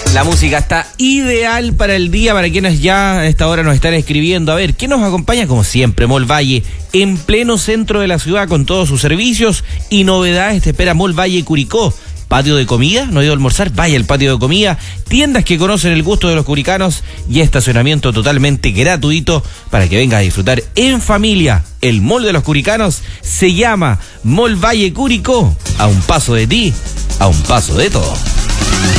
La música está ideal para el día, para quienes ya a esta hora nos están escribiendo. A ver, ¿quién nos acompaña? Como siempre, Mall Valle, en pleno centro de la ciudad con todos sus servicios y novedades. Te espera Mall Valle Curicó. Patio de comida, no he ido a almorzar, vaya al patio de comida, tiendas que conocen el gusto de los curicanos y estacionamiento totalmente gratuito para que vengas a disfrutar en familia. El Mall de los Curicanos se llama Mall Valle Curicó. A un paso de ti, a un paso de todo.